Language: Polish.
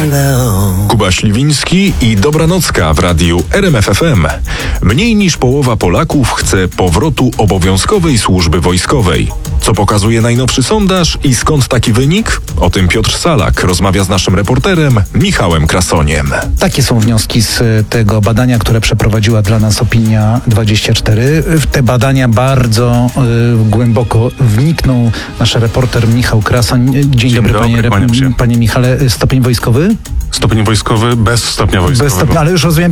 Kuba Śliwiński i Dobranocka w radiu RMF FM. Mniej niż połowa Polaków chce powrotu obowiązkowej służby wojskowej. Co pokazuje najnowszy sondaż i skąd taki wynik? O tym Piotr Salak rozmawia z naszym reporterem Michałem Krasoniem. Takie są wnioski z tego badania, które przeprowadziła dla nas Opinia24. W te badania bardzo głęboko wniknął nasz reporter Michał Krasoń. Dzień dobry, panie Michale. Stopień wojskowy? Stopień wojskowy bez stopnia wojskowego. Ale już rozumiem,